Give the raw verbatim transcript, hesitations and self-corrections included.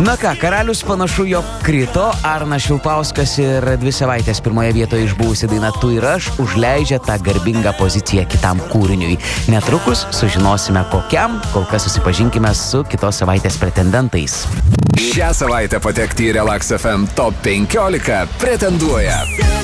Na ką, karalius panašu, jog krito. Arnas Šilpauskas ir dvi savaitės pirmoje vietoje išbuvusi daina Tu ir aš užleidžia tą garbingą poziciją kitam kūriniui. Netrukus sužinosime kokiam, kol kas susipažinkime su kitos savaitės pretendentais. Šią savaitę patekti į Relax F M Top penkiolika pretenduoja